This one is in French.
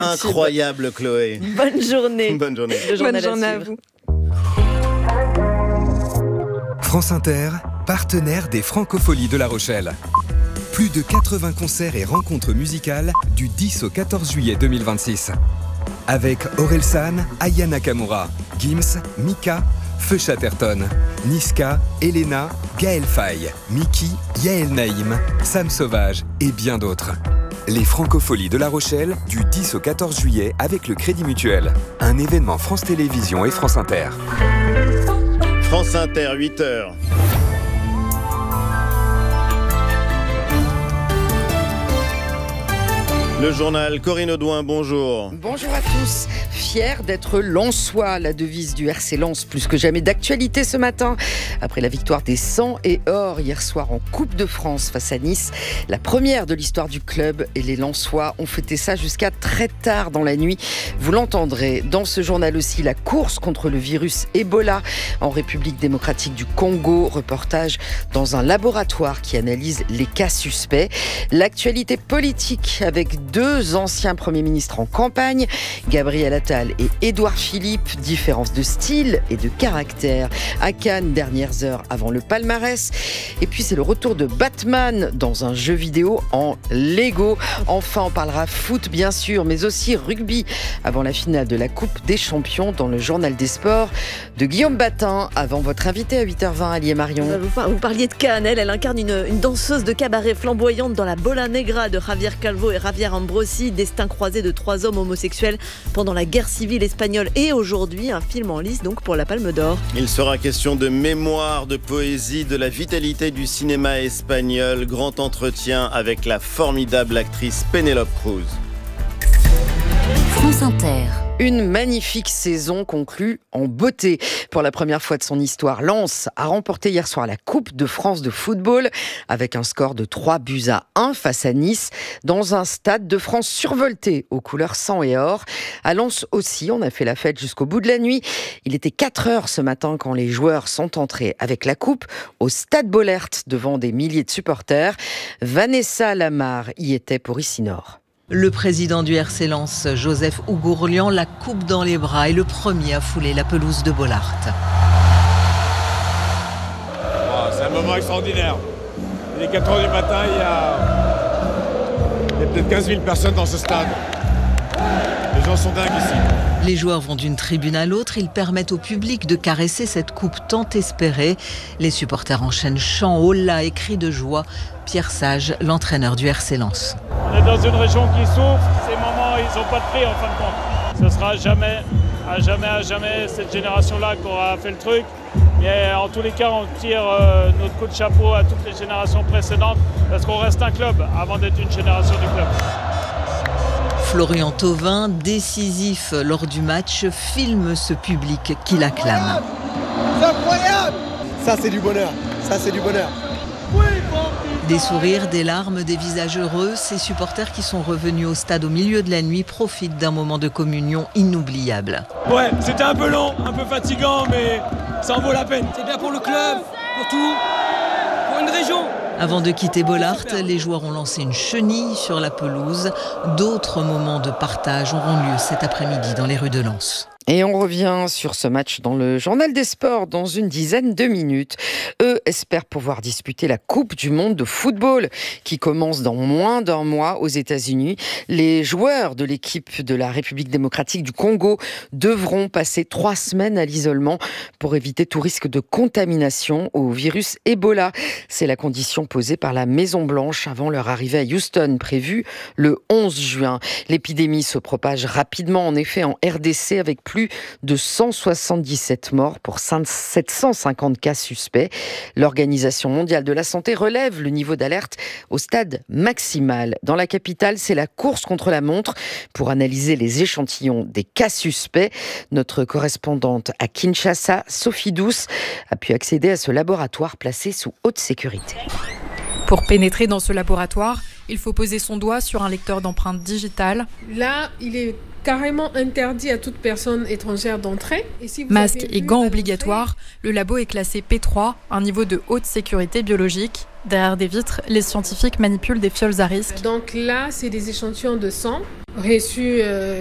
Incroyable, Chloé. Bonne journée. Bonne journée. Bonne journée à vous. France Inter, partenaire des Francopholies de La Rochelle. Plus de 80 concerts et rencontres musicales du 10 au 14 juillet 2026. Avec Orelsan, Aya Nakamura, Gims, Mika, Feu Chatterton, Niska, Elena, Gaël Faye, Miki, Yael Naïm, Sam Sauvage et bien d'autres. Les Francopholies de La Rochelle du 10 au 14 juillet avec le Crédit Mutuel. Un événement France Télévisions et France Inter. France Inter, 8h. Le journal, Corinne Audouin, bonjour. Bonjour à tous. Fier d'être Lensois, la devise du RC Lens, plus que jamais d'actualité ce matin. Après la victoire des 100 et or hier soir en Coupe de France face à Nice, la première de l'histoire du club, et les Lensois ont fêté ça jusqu'à très tard dans la nuit. Vous l'entendrez dans ce journal aussi, la course contre le virus Ebola en République démocratique du Congo. Reportage dans un laboratoire qui analyse les cas suspects. L'actualité politique avec deux anciens premiers ministres en campagne, Gabriel Attal et Édouard Philippe, différence de style et de caractère. À Cannes, dernières heures avant le palmarès. Et puis c'est le retour de Batman dans un jeu vidéo en Lego. Enfin, on parlera foot bien sûr, mais aussi rugby avant la finale de la Coupe des Champions dans le journal des sports de Guillaume Batin. Avant votre invité à 8h20, Ali et Marion. Vous parliez de Cannes, elle incarne une danseuse de cabaret flamboyante dans la Bola Negra de Javier Calvo et Javier Ambrosi, destin croisé de trois hommes homosexuels pendant la guerre civile espagnole, et aujourd'hui un film en lice donc pour la Palme d'Or. Il sera question de mémoire, de poésie, de la vitalité du cinéma espagnol. Grand entretien avec la formidable actrice Penélope Cruz. France Inter. Une magnifique saison conclue en beauté. Pour la première fois de son histoire, Lens a remporté hier soir la Coupe de France de football avec un score de 3-1 face à Nice dans un stade de France survolté aux couleurs sang et or. À Lens aussi, on a fait la fête jusqu'au bout de la nuit. Il était 4h ce matin quand les joueurs sont entrés avec la coupe au stade Bollaert devant des milliers de supporters. Vanessa Lamar y était pour Ici Nord. Le président du RC Lens, Joseph Ougourlian, la coupe dans les bras, est le premier à fouler la pelouse de Bollaert. C'est un moment extraordinaire. Il est 4h du matin, il y a peut-être 15 000 personnes dans ce stade. Les gens sont dingues ici. Les joueurs vont d'une tribune à l'autre, ils permettent au public de caresser cette coupe tant espérée. Les supporters enchaînent chants, hollas et cris de joie. Pierre Sage, l'entraîneur du RC Lens. On est dans une région qui souffre, ces moments ils n'ont pas de prix en fin de compte. Ce sera à jamais cette génération-là qui aura fait le truc. Mais en tous les cas, on tire notre coup de chapeau à toutes les générations précédentes parce qu'on reste un club avant d'être une génération du club. Florian Thauvin, décisif lors du match, filme ce public qui l'acclame. C'est incroyable! Ça c'est du bonheur, Des sourires, des larmes, des visages heureux, ces supporters qui sont revenus au stade au milieu de la nuit profitent d'un moment de communion inoubliable. Ouais, c'était un peu long, un peu fatigant, mais ça en vaut la peine. C'est bien pour le club, pour tout, pour une région. Avant de quitter Bollaert, les joueurs ont lancé une chenille sur la pelouse. D'autres moments de partage auront lieu cet après-midi dans les rues de Lens. Et on revient sur ce match dans le journal des sports dans une dizaine de minutes. Eux espèrent pouvoir disputer la Coupe du monde de football qui commence dans moins d'un mois aux États-Unis. Les joueurs de l'équipe de la République démocratique du Congo devront passer 3 semaines à l'isolement pour éviter tout risque de contamination au virus Ebola. C'est la condition posée par la Maison-Blanche avant leur arrivée à Houston, prévue le 11 juin. L'épidémie se propage rapidement en effet en RDC avec plus de 177 morts pour 750 cas suspects. L'Organisation mondiale de la santé relève le niveau d'alerte au stade maximal. Dans la capitale, c'est la course contre la montre pour analyser les échantillons des cas suspects. Notre correspondante à Kinshasa, Sophie Douce, a pu accéder à ce laboratoire placé sous haute sécurité. Pour pénétrer dans ce laboratoire, il faut poser son doigt sur un lecteur d'empreintes digitales. Là, il est carrément interdit à toute personne étrangère d'entrer. Masque et gants obligatoires, le labo est classé P3, un niveau de haute sécurité biologique. Derrière des vitres, les scientifiques manipulent des fioles à risque. Donc là, c'est des échantillons de sang. reçu